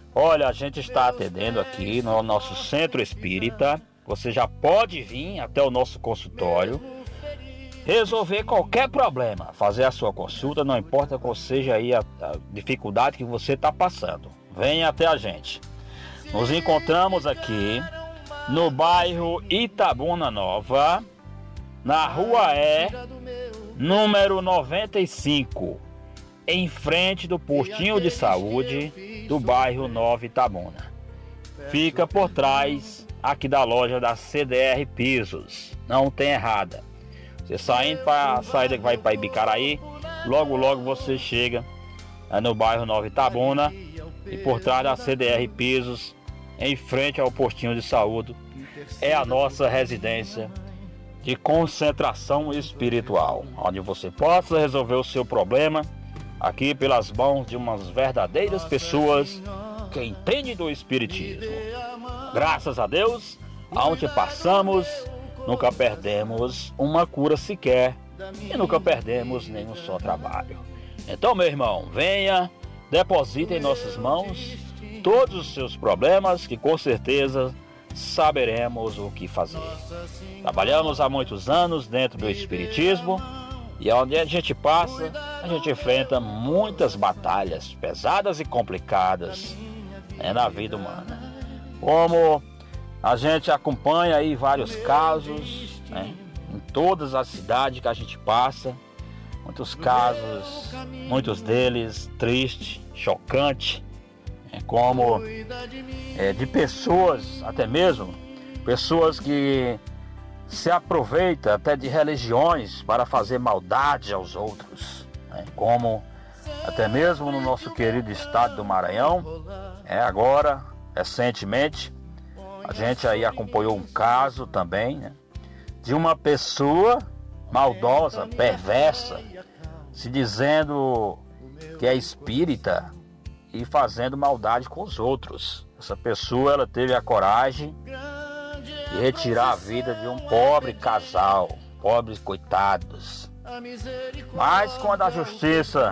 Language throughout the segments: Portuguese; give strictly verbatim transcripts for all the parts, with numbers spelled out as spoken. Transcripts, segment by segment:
Olha, a gente está atendendo aqui no nosso centro espírita. Você já pode vir até o nosso consultório, resolver qualquer problema, fazer a sua consulta, não importa qual seja aí a, a dificuldade que você está passando. Venha até a gente. Nos encontramos aqui no bairro Itabuna Nova, na Rua E, número noventa e cinco, em frente do postinho de saúde do bairro Nova Itabuna. Fica por trás aqui da loja da C D R Pisos, não tem errada. Você saindo para a saída que vai para Ibicaraí, logo logo você chega no bairro Nova Itabuna e por trás da C D R Pisos, em frente ao postinho de saúde, é a nossa residência de concentração espiritual, onde você possa resolver o seu problema aqui pelas mãos de umas verdadeiras pessoas que entendem do espiritismo. Graças a Deus, aonde passamos, nunca perdemos uma cura sequer e nunca perdemos nenhum só trabalho. Então, meu irmão, venha, deposite em nossas mãos todos os seus problemas, que com certeza saberemos o que fazer. Trabalhamos há muitos anos dentro do espiritismo e onde a gente passa, a gente enfrenta muitas batalhas pesadas e complicadas, né, na vida humana. Como a gente acompanha aí vários casos, né, em todas as cidades que a gente passa, muitos casos, muitos deles tristes, chocantes, é, como é, de pessoas, até mesmo pessoas que se aproveitam até de religiões para fazer maldade aos outros, né? Como até mesmo no nosso querido estado do Maranhão, é, agora, recentemente, a gente aí acompanhou um caso também, né, de uma pessoa maldosa, perversa, se dizendo que é espírita e fazendo maldade com os outros. Essa pessoa, ela teve a coragem de retirar a vida de um pobre casal, pobres coitados. Mas quando a justiça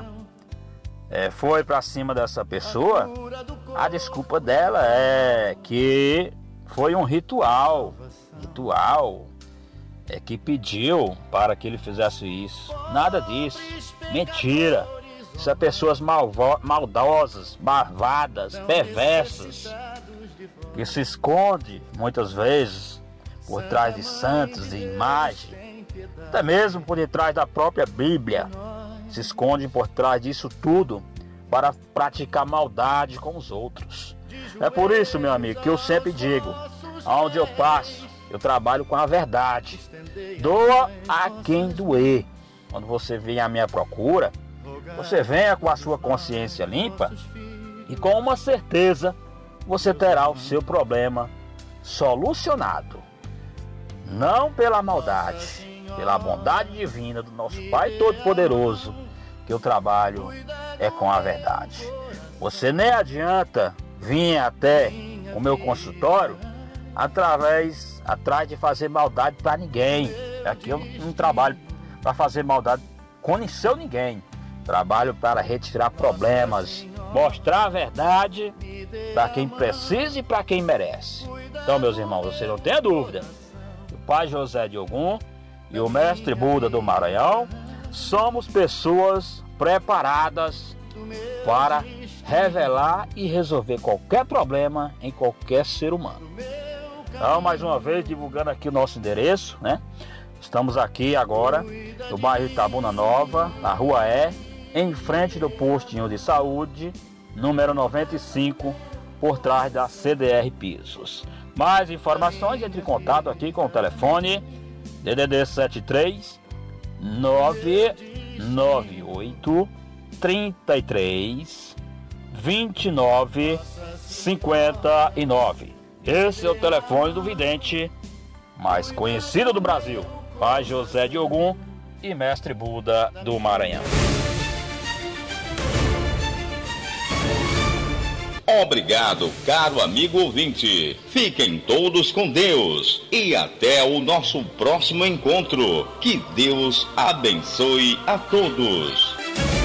é, foi para cima dessa pessoa, a desculpa dela é que foi um ritual, ritual é, que pediu para que ele fizesse isso. Nada disso, mentira. São pessoas malvo- maldosas, malvadas, perversas, que se esconde muitas vezes por trás de santos, de imagem, até mesmo por detrás da própria Bíblia, se esconde por trás disso tudo para praticar maldade com os outros. É por isso, meu amigo, que eu sempre digo, aonde eu passo, eu trabalho com a verdade. Doa a quem doer. Quando você vem à minha procura, você venha com a sua consciência limpa e com uma certeza você terá o seu problema solucionado. Não pela maldade, pela bondade divina do nosso Pai Todo-Poderoso, que o trabalho é com a verdade. Você nem adianta vir até o meu consultório através, atrás de fazer maldade para ninguém. Aqui eu não trabalho para fazer maldade com seu ninguém. Trabalho para retirar problemas, mostrar a verdade para quem precisa e para quem merece. Então, meus irmãos, você não tenha dúvida, o Pai José de Ogum e o Mestre Buda do Maranhão somos pessoas preparadas para revelar e resolver qualquer problema em qualquer ser humano. Então, mais uma vez, divulgando aqui o nosso endereço, né? Estamos aqui agora no bairro Itabuna Nova, na Rua E, em frente do postinho de saúde, número noventa e cinco, por trás da C D R Pisos. Mais informações, entre em contato aqui com o telefone D D D sete três nove nove oito trinta e três vinte e nove cinquenta e nove. Esse é o telefone do vidente mais conhecido do Brasil, Pai José de Ogum e Mestre Buda do Maranhão. Obrigado, caro amigo ouvinte. Fiquem todos com Deus e até o nosso próximo encontro. Que Deus abençoe a todos.